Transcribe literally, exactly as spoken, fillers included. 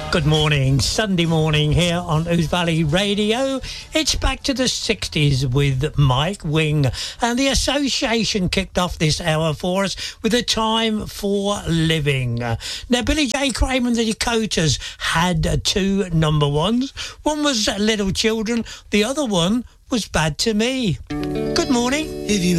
Good morning, Sunday morning here on Ouse Valley Radio. It's back to the sixties with Mike Wing, and the association kicked off this hour for us with A Time for Living. Now, Billy J. Kramer and the Dakotas had two number ones. One was Little Children, the other one was Bad to Me. Good morning. If you